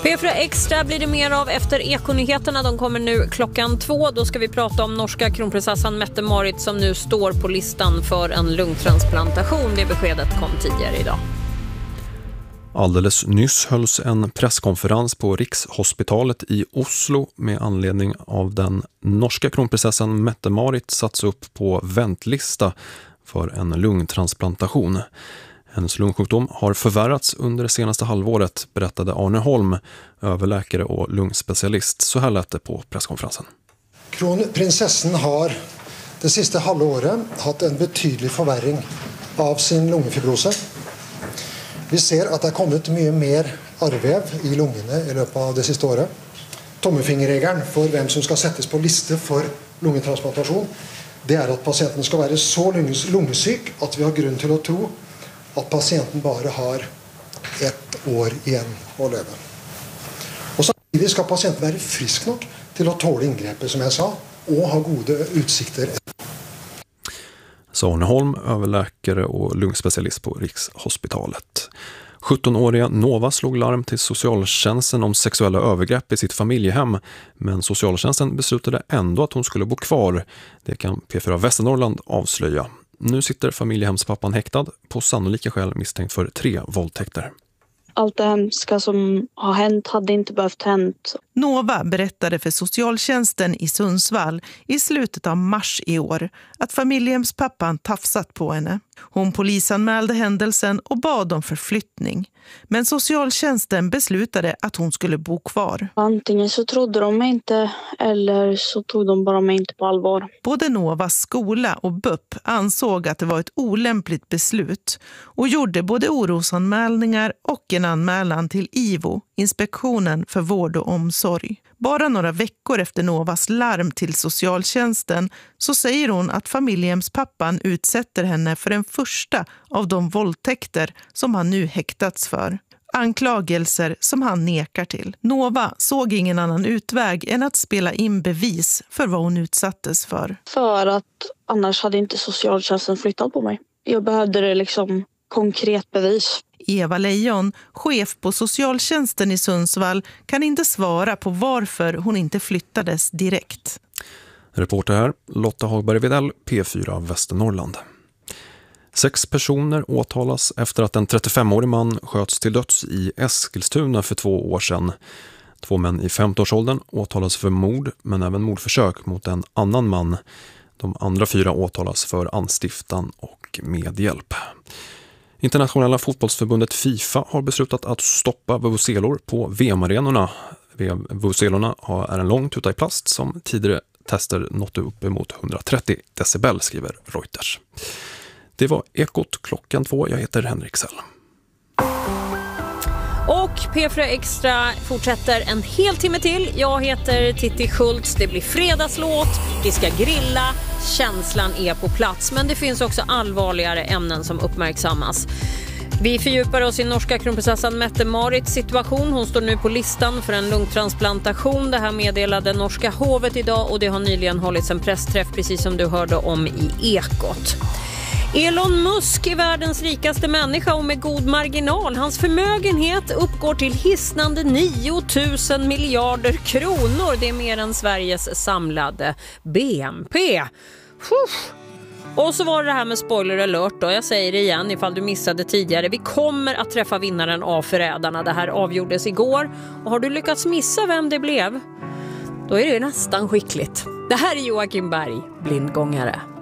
P4 Extra blir det mer av efter Ekonyheterna. De kommer nu klockan 2. Då ska vi prata om norska kronprinsessan Mette-Marit som nu står på listan för en lungtransplantation. Det beskedet kom tidigare idag. Alldeles nyss hölls en presskonferens på Rikshospitalet i Oslo med anledning av den norska kronprinsessan Mette-Marit satts upp på väntlista för en lungtransplantation. Hennes lungsjukdom har förvärrats under det senaste halvåret, berättade Arne Holm, överläkare och lungspecialist. Så här lät det på presskonferensen. Kronprinsessan har det sista halvåret haft en betydlig förvärring av sin lungfibrose. Vi ser att det har kommit mycket mer arrväv i lungorna i löpet av det sista året. Tommelfingerregeln för vem som ska sättas på lista för lungtransplantation, det är att patienten ska vara så lungsyk att vi har grund till att tro att patienten bara har 1 år igen att leva. Och samtidigt ska patienten vara frisk nog till att tåla ingreppet, som jag sa, och ha goda utsikter. Så Arne Holm, överläkare och lungspecialist på Rikshospitalet. 17-åriga Nova slog larm till socialtjänsten om sexuella övergrepp i sitt familjehem, men socialtjänsten beslutade ändå att hon skulle bo kvar. Det kan P4 Västernorrland avslöja. Nu sitter familjehemspappan häktad, på sannolika skäl misstänkt för 3 våldtäkter. Allt det hemska som har hänt hade inte behövt hänt. Nova berättade för socialtjänsten i Sundsvall i slutet av mars i år att familjehemspappan tafsat på henne. Hon polisanmälde händelsen och bad om förflyttning. Men socialtjänsten beslutade att hon skulle bo kvar. Antingen så trodde de mig inte eller så tog de bara mig inte på allvar. Både Novas skola och BUP ansåg att det var ett olämpligt beslut och gjorde både orosanmälningar och en anmälan till IVO, Inspektionen för vård och omsorg. Bara några veckor efter Novas larm till socialtjänsten så säger hon att familjehemspappan utsätter henne för en första av de våldtäkter som han nu häktats för. Anklagelser som han nekar till. Nova såg ingen annan utväg än att spela in bevis för vad hon utsattes för. För att annars hade inte socialtjänsten flyttat på mig. Jag behövde det konkret bevis. Eva Lejon, chef på socialtjänsten i Sundsvall, kan inte svara på varför hon inte flyttades direkt. Reporter här, Lotta Hagberg-Videll, P4 Västernorrland. 6 personer åtalas efter att en 35-årig man sköts till döds i Eskilstuna för 2 år sedan. 2 män i 50-årsåldern åtalas för mord, men även mordförsök mot en annan man. De andra 4 åtalas för anstiftan och medhjälp. Internationella fotbollsförbundet FIFA har beslutat att stoppa vuvuzelor på VM-arenorna. Vuvuzelorna är en lång tuta i plast som tidigare tester nått upp emot 130 decibel, skriver Reuters. Det var Ekot klockan 2. Jag heter Henrik Sell. Och P4 Extra fortsätter en hel timme till. Jag heter Titti Schultz. Det blir fredagslåt, vi ska grilla, känslan är på plats. Men det finns också allvarligare ämnen som uppmärksammas. Vi fördjupar oss i norska kronprinsessan Mette-Marits situation. Hon står nu på listan för en lungtransplantation. Det här meddelade norska hovet idag och det har nyligen hållits en pressträff precis som du hörde om i Ekot. Elon Musk är världens rikaste människa och med god marginal. Hans förmögenhet uppgår till hisnande 9 000 miljarder kronor. Det är mer än Sveriges samlade BNP. Och så var det här med spoiler alert då. Jag säger det igen ifall du missade tidigare. Vi kommer att träffa vinnaren av Förrädarna. Det här avgjordes igår. Och har du lyckats missa vem det blev, då är det nästan skickligt. Det här är Joakim Berg, blindgångare.